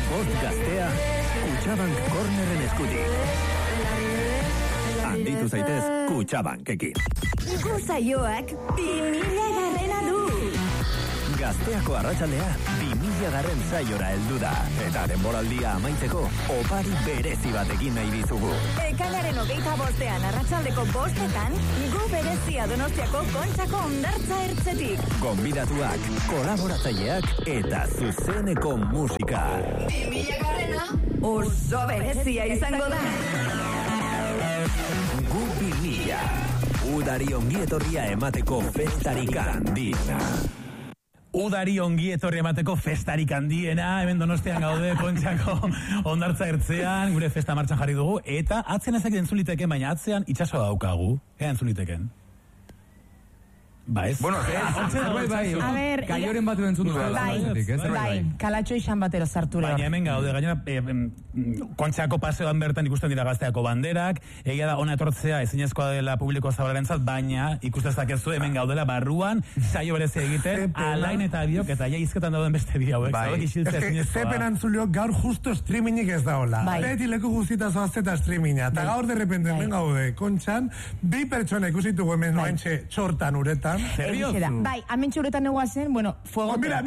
Bost gaztea, Kutxabank Corneren eskutik. Handitu zaitez, Kutxabankekin. Gozaioak 2000-garrena du. Gazteako arratsaldea 2000-garren saiora heldu da. Eta denboraldia amaitzeko opari berezi batekin nahi dizugu. Ekainaren 25 arratsaldeko 5:00 gu berezia Donostiako Kontxako hondartza ertzetik. Gonbidatuak, kolaboratzaileak eta zuzeneko musika. 2000-garrena oso berezia izango da. Gu 2000, udari ongietorria emateko festarik handiena. Udari ongi etorri emateko festarik handiena, hemen Donostian gaude Kontxako hondartza ertzean, gure festa martxan jarri dugu, eta atzen ezak entzuliteken, baina atzean itxasoa daukagu, entzuliteken. Ba ez? Bueno, bai, gaioren batu entzun duela. Bai, kalatxo izan batero zarture. Baina hemen gaude, gainera, Kontxako paseoan bertan ikusten dira Gazteako banderak, egia da ona etortzea ezinezkoa dela publiko zabalarentzat, baina ikusten zakezu hemen gaudela barruan, saio berezia egiten, Alain eta Biok, eta ja izketan dauden beste bi hauek, zauek isiltzea ezinezkoa. Zepen antzuliok gaur justo streamingik ez da hola. Beti leku guztita zoazteta streaminga, eta gaur derrepente hemen gaude, Kontxan, bi pertsona ikusitugu hemen noaintxe txortan uretan. Bai, hemen txuretan eguazen, bueno, fuego. Mira,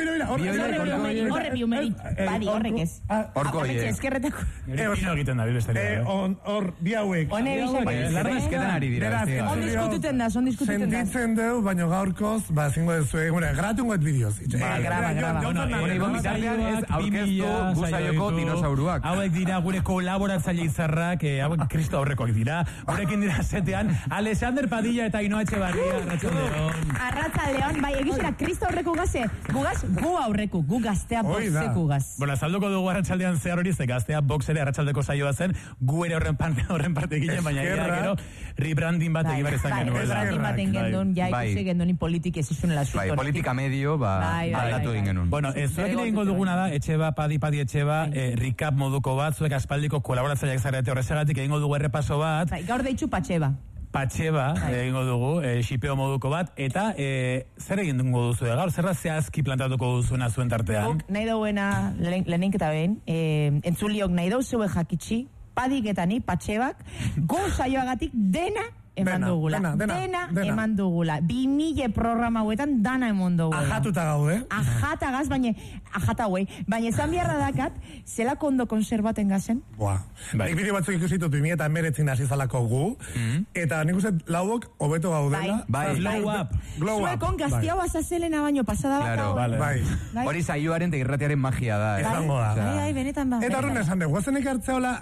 horre biumerit, badi, horrek ez. Horko, eskerretako. Pino egiten da, bilbesteria. Hor, bi hauek. Hone bizak. Larra esketan ari dira. Son diskututen da. Senditzen deu, baina gaurkoz, zingo dezue, gratungo et bideoz. Graba. Hone, ibon bitartean ez aurkeztu guzaioko dinosauruak. Hauek dira gure kolaboratzaile izarrak, hauek kristo aurrekoak dira. Gurekin dira zetean, Alexander Padilla eta Inoa Etxebarria, Arratzaldeon, bai, egizera, kristo aurreko gaze, gugaz, gu aurreko, gu gaztea boxeko gaz. Bueno, azalduko dugu arratsaldean zehar hori, ze gaztea box ere arratsaldeko saioa zen, gu ere horren parte egiten, baina gero rebranding bat egibar ezan genuela. Rebranding bat genuen, ja ikusi genuen politik ez izunela zuto. Bai, politika medio, aldatu egin genuen. Bueno, zuek egingo duguna da, Etxeba, Padi Etxeba, recap moduko bat, zuek aspaldiko kolaboratzaileak zarete horrezegatik egingo dugu errepaso bat. Gaur deitzu Patxeba egingo dugu, xipeo moduko bat, eta zer egin dugu duzu gaur, zerra zehazki plantatuko duzuena zuen tartean? Nahi dauena, lehenik eta behin, entzuliok nahi dauzue jakitxi, Padiketani, Patxebak, gu saioagatik dena eman dugula. Dena eman dugula. 2000 programa hauetan dana eman dugula. Ajatuta gaude. Ajatagaz, baina ezan biharra dakat, zelako ondo konserbaten gazen? Nik bideo batzuk ikusitut 2019 hasi zalako gu, eta nik uste lauok hobeto gaudela. Glow up. Zuekon gaztiau azazelena baino pasada bat. Hori saioaren eta irratiaren magia da. Esango da. Benetan ba. Eta horren esan dugu, guazenek hartzeola,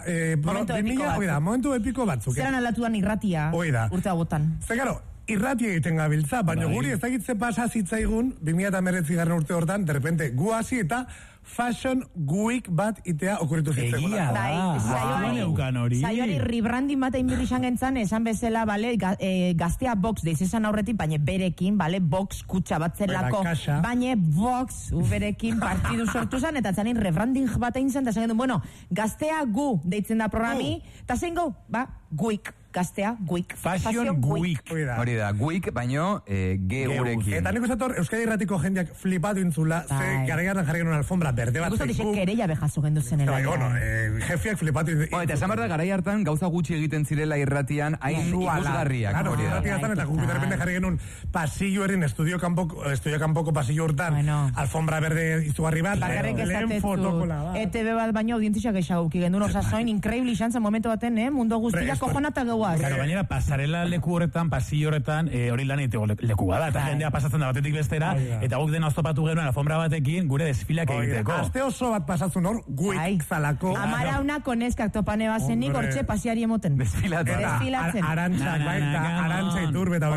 momentu epiko batzuk. Zeran aldatudan irratia. Urte agotan. Zekaro, irrati egiten gabiltza, baina guri ezagitze pasa zitzaigun 2019 urte hortan, derrepente gu hasi eta Fashion Week bat itea okurritu zitzaigun. Egia da. Saioari rebranding bat egin izan gentzan, esan bezala, gaztea box deiz esan aurretik, baina berekin, box kutsa bat zelako, baina box berekin partidu sortu zen, eta zanin rebranding bat egin zen, eta esan genuen, bueno, gaztea gu deitzen da programi, eta zen gau, guik. Gaztea, guik. Fashion Week. Hori da, guik, baino ge gurekin. Eta nik usator, Euskadi Irratiko jendeak flipatu intzula, ze garaigarran jarri genuen alfombra berde bat. Nik usatik kereia bejazo gendu zenela. Jefiak flipatu intzula. Eta esan behar da, garai hartan, gauza gutxi egiten zirela irratian, hain ikusgarriak. Claro, irratian, eta guk derrepende jarri genuen pasillo erin, estudio kanpoko pasillo hortan, alfombra berde izugarri bat, lehen fotokola bat. ETV bat baino audientzia geixaguki genuen, osazoin, increíble izan zen momentu baten, mundu guztia kojonata geuaz. Baina, pasarela leku horretan, pasillo horretan, hori lan egiteko leku bada, eta jendea pasatzen da batetik bestera, eta guk dena oztopatu genuen alfombra batekin, gure desfilak egiteko. Aste oso bat pasatzen hor, guik zalako. Amarauna koneskak topane bazenik, hortxe pasiari emoten. Desfilatzen. Arantxa iturbe eta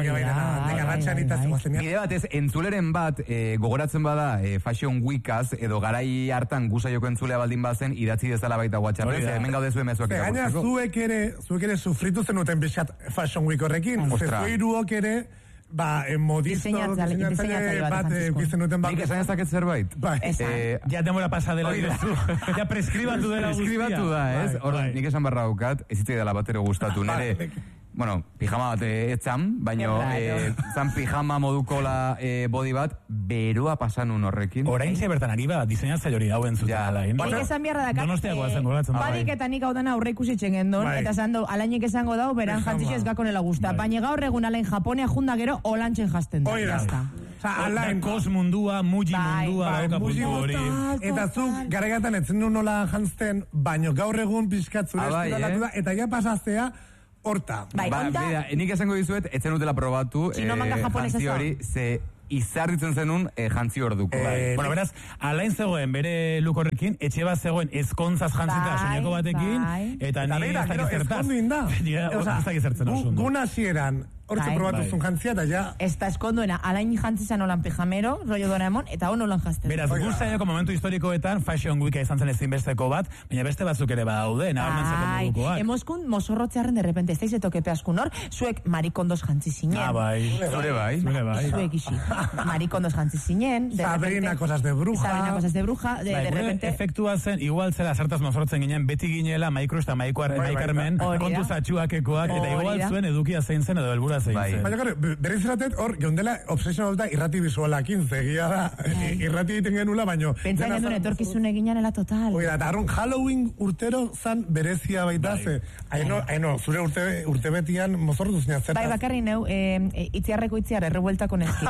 baina. Bide batez, entzuleren bat, gogoratzen bada, Fashion Weekaz, edo garai hartan gusaioko entzulea baldin bazen, idatzi dezala baita WhatsApp, hemen gaude zuen mezuak irakurtzeko. Gaina, zuek ere sufritu zenuten bizat Fashion Week horrekin, zuiruok ere, diseinatzaile bat bizenuten bat. Nik esan ezaket zerbait? Ja demora pasadela direzu. Ja preskribatu dela guztia. Preskribatu da, ez? Nik esan barra daukat, ez zitzai dela batero gustatu. bueno, pijama bat etzan, baina zan pijama modukola body bat, beroa pasanun horrekin. Orain bertan ari ba, diseinatzaile hori hauen zuten alain. Nik esan biharra dakat, Donostiako zen gogatzen. Panik eta nik hau dana aurre ikusitzen gendon, eta zando, alainik esango dau, beran jantzitxe ez gakonela guzta. Baina gaur egun alain Japonia junda gero, olantxen jazten da. Oida. Alain kos mundua, muji mundua, dauka puntu hori. Eta zuk, garagatan etzen du nola jantzten, baino gaur egun pizkatzure estiralatu da, eta ja pasaztea, horta. Nik esango dizuet, etzen dutela probatu, jantzi hori, ze izarritzen zenun jantzi orduko. Bueno, beraz, alain zegoen bere lukorrekin, etxe bat zegoen ezkontzaz jantzita soñako batekin, eta nire ez dakit zertaz. Ez dakit zertzen osun. Guna zieran, hortze probatu zuen jantzia, eta ja... Ez da eskonduena, alain jantzizan olan pijamero, rollo Doraemon, eta hon olan jazten. Beraz, guztaiako momentu historikoetan, Fashion Weeka izan zen ezinbesteko bat, baina beste batzuk ere badaude, nabarmentzeko modukoak. Emoskun, mozorrotzearen de repente, ez da izetoke peaskun hor, zuek marikondoz jantzi zinen. Zure bai. Zuek isi. Marikondoz jantzi zinen. Sabrina, cosas de bruja. De repente... Efektua zen, igual zela sartaz mozorrotzen ginen, beti ginela, Maikro eta Maikarmen, kontu zatxuakekoak, eta igual zuen edukia zein zen, edo helbura zein zen. Baina, berriz eratet, hor, geundela obsesionalta irrati visualakin, zegia da, irrati egiten genula, baino... Pentsa genuen etorkizun eginanela total. Oida, eta arron, Halloween urtero zan berezia baita, ze, haino, zure urte betian mozorrotu zinatzen. Bai, bakarri neu, itziarreko itziar, errebueltako neski.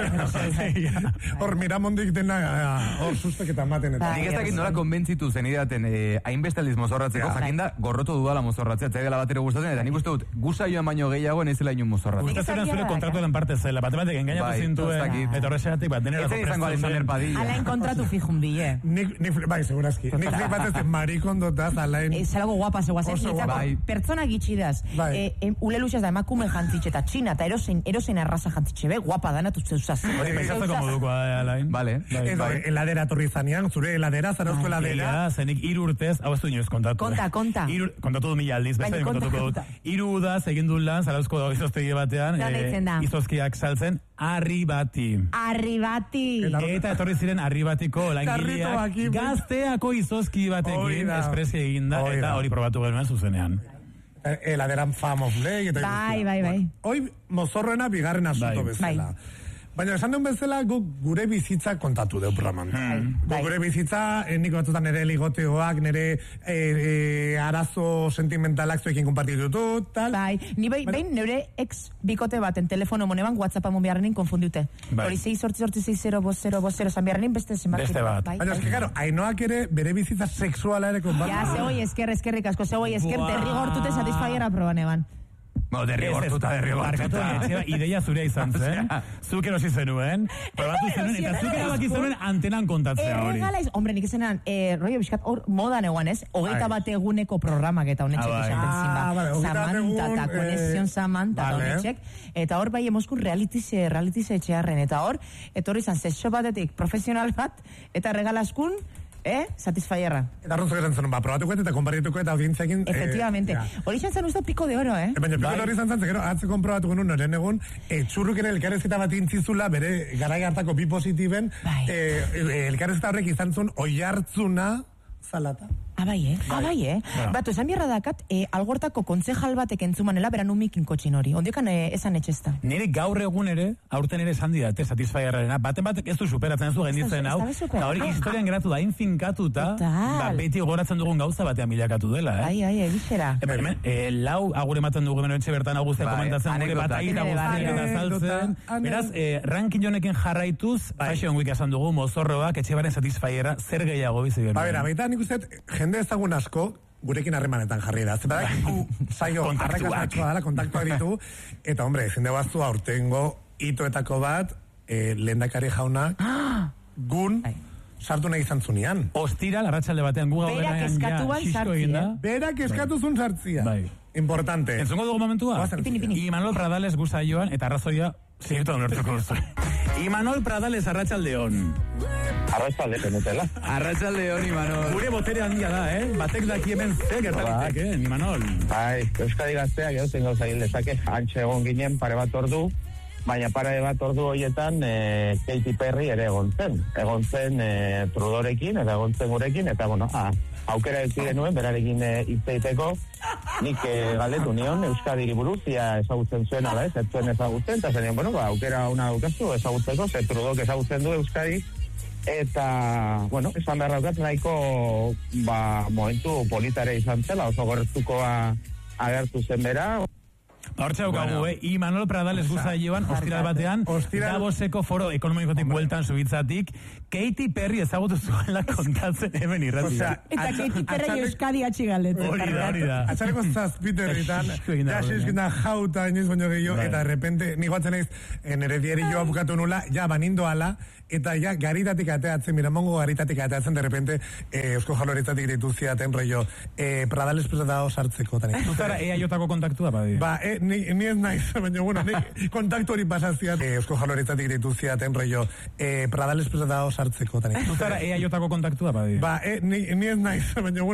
Hor, miramondik dena, hor, sustek eta maten. Nik ez dakit nola konbentzitu zen idaten, hainbeste aldiz mozorratzeko, jakinda, gorroto dudala mozorratzea, zaigela batero gustatzen, eta nik uste dut, gusaioan baino gehiago, nezela inun mozorratzea. Gustatzen zure kontratuaren parte zela, bate engainatu zintuen, eta horrexeatik bat, denera Alain kontratu fijun bile. Bai, segurazki. Nik batez marikondotaz, Alain... Zalago guapa, pertsona gitxidaz. Ule luxaz da, emakume jantzitxe eta txina, eta erosen arraza jantzitxe, be, guapa danatu zeuzaz. Hori, paisatzeko moduko, Alain. Vale. Heladera torri zanean, zure heladera, zarauzko heladera. Zenik 3 urtez, hau ez du inoiz kontatu. Konta. Kontatu du 1000 aldiz, beste kontatuko dut. 3 udaz, egin duen lan, zarauzko dago izoztegi batean, izozkiak saltzen, Arribati. Eta etorri ziren Arribatiko langileak gazteako izozki batekin espresia eginda, eta hori probatu genuen zuzenean. Heladeran famofle. Bai. Hoi mozorroena bigarren asunto bezala. Baina esan duen bezala gure bizitza kontatu deu programan. Gure bizitza, nik batzutan nire ligoteoak, nire arazo sentimentalak zuekin konpartitu dut, tal. Bai, ni behin nire ex bikote baten telefono moneban WhatsAppa mon biharrenin konfundiute. Hori 6-8-6-0-0-0 zan biharrenin beste zenbaki. Beste bat. Baina eske, karo, Ainoak ere bere bizitza sexuala ere konpartitu. Ja, zegoi eskerrik asko, derrigortute satisfaiera proban eban. Derrigortuta. Ideia zurea izan zen. Zuk erosi zenuen. Probatu zenuen, eta zuk erabaki zenuen antenan kontatzea hori. Hombre, nik ezenan, rollo biskat, hor modan eguan ez, 21 eguneko programak eta honetxek izaten zin. Samantha eta Konexion Samantha eta honetxek. Eta hor bai emosku realitize etxearren. Eta hor, etorri izan sexo batetik profesional bat, eta regalaskun, satisfaierra. Eta arruntzak esan zenun, probatuko eta konpartituko eta audientziakin... Efectivamente. Hori izan zen usto piko de oro, Baina piko de hori izan zen, zekero, atze konprobatuko nun, noren egun, txurruken elkarrezketa bat intzizula, bere garai hartako bi positiben, elkarrezketa horrek izan zuen oihartzuna zalata. Bai. Batu, esan bierra dakat, algortako kontzejal batek entzumanela beran umikin kotxin hori. Ondiokan esan etxezta. Nire gaur egun ere, aurten ere esan didate, satisfaierrarena. Baten batek ez du superatzen zu genditzen hau. Eta hori historian geratu da, infinkatuta, beti goratzen dugun gauza batean bilakatu dela. Bai, egizera. Lau agure ematen dugu etxe bertan auguste komentatzen, gure bat aita guztiak eta saltzen. Beraz, rankin jonekin jarraituz, Fashion Week esan dugu, mozorroak, etxe baren satisfaiera, zer gehiago bizi berden. Baita, nik uste, jende ezagun asko, gurekin harremanetan jarri da. Zepadak, zaio, arrakazatxoa dela, kontaktuak ditu, eta, hombre, ezin debaztu aurtengo hitoetako bat, lehendakari jaunak, gun, sartu nahi izan zunean. Ostira, larratxalde batean, gu gaur berak eskatuan sartzia. Berak eskatuzun sartzia. Importante. Entzungo dugu momentua? Imanol Pradales guzaioan, eta arrazoia, zirtu da unertuko duzu. Imanol Pradales arratsaldeon. Arratsalde penutela. Arratsaldeon, Imanol. Gure botere handia da, Batek daki hemen zer gertatik, Imanol. Bai, Euskadi gazteak, zengo zail dezake, antxe egon ginen, pare bat ordu, baina pare bat ordu horietan Katy Perry ere egon zen Trudeaurekin, eta egon zen gurekin, eta bueno, aukera ez genuen, berarekin hitzeiteko, nik galdetu nion, Euskadiri buruz, ia ezagutzen zuen, ala ez zuen ezagutzen, eta zenien, bueno, aukera una daukazu ezagutzeko, ze Trudeauk ezagutzen du Euskadi, eta, bueno, esan behar daukat nahiko, momentu politare izan zela, oso gortukoa agertu zen bera. Hortxe haukagu, Imanol Pradales guzaioan, ostiral batean, Davoseko foro ekonomikotik bueltan subitzatik, Katy Perry ezagutu zuela kontatzen hemen irratia. Eta Katy Perry Euskadi atxigaletzen. Hori da. Atxareko zazpiterritan, jasizkina jauta iniz baino gehiago, eta de repente, nik batzen eiz, nere dieri joa bukatu nula, ja banindu ala, eta ja garitatik ateatzen, miramongo garitatik ateatzen, de repente, Eusko Jaurlaritzatik dituziaten rollo, Pradales presentado sartzeko. Zutara EAJ-ko kontaktua, badi? Ni ez naiz, baina, bueno, ni kontaktu hori pasaziat. Eusko Jaurlaritzatik dituziaten rollo, Pradales presentado sartzeko. Zutara EAJ-ko kontaktua, badi? Ni ez naiz, baina, bueno,